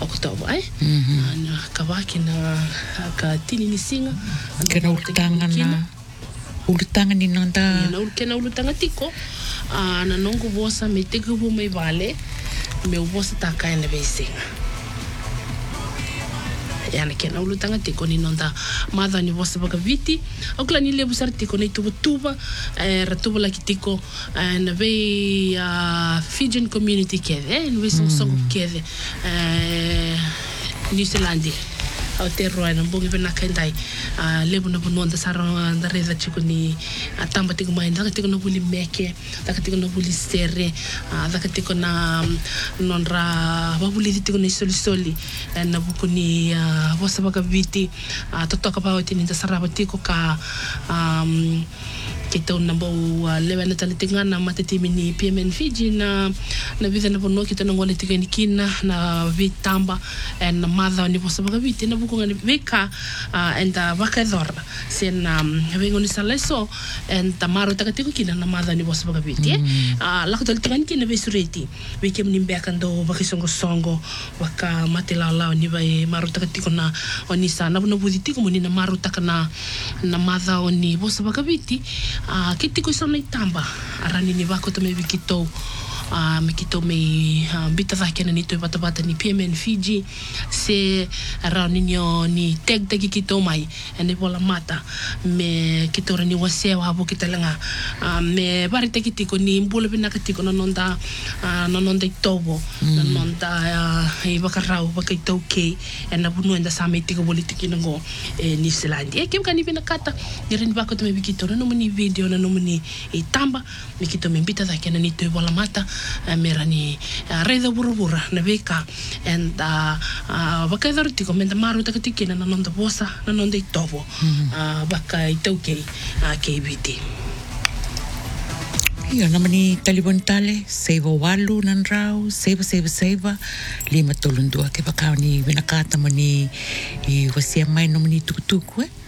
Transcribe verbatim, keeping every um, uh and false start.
Oktober ai. Mhm. Na kawaki na ka tini ni singa. Kena ulutanga na ulutanga ni nanda. Na kena ulutanga tiko. Na nongo vosa me teko vo mai vale. Me vosa taka na vesinga. Yana kena ulutanga tiko ni nonda madha ni vosa baka viti. Okla ni lebu sar tiko ni tuba tuba. Ratuba laki tiko na vei Fijian community kede. Na vei song song kede. New Zealand. Au te roa na mbongi vena kaindai lebu na bunonda sara na reza chiko ni tamba tiko mai daka tiko na buli meke daka tiko na buli stere daka tiko na nonra babuli tiko ni soli soli na buku ni vosa baka viti totoka pa oti ni sara tiko ka kita na bo lewa na tali tinga na matetimi ni P M N Fiji na na visa na bono kita na ngone tiko ni kina na vitamba and na madha ni vosa baka viti na buku ngani veka and vaka dora sen vengo ni saleso and tamaro taka tiko kina na madha ni vosa baka viti la ko tali tinga ni kina vesureti veke mni mbekando vaka songo songo vaka matela la ni vai maro taka tiko na oni sa na bono budi tiko moni na maro taka na na madha oni vosa baka viti Uh, ki tiko isa na itamba arani ni wako ta me wikito uh, me kito me uh, bita vake na nito bata bata ni P M N Fiji se arani nyo ni teg tegi kito mai ene bola mata me kito rani wase wa bo kita langa uh, me bari tegi tiko ni mbula bina tiko na nonda uh, na nonda itobo mm. na nonda uh, i bakarau baka itoke ena bunu enda sa me tiko boli tiki ngo eh, New Zealand e kim kani bina kata ni rin bako ta me wikito no moni video na no moni itamba me kito me bita vake na nito bola mata uh, me rani uh, reda burubura na veka and uh, uh, baka daru tiko me da maru taka tiki na nonda bosa na nonda itobo mm. uh, baka itoke uh, K B T. Ia namani talibon tale seva walu nan rau seva seva seva lima tolundua ke bakau ni winakata mani i wasia mai namani tukutuku eh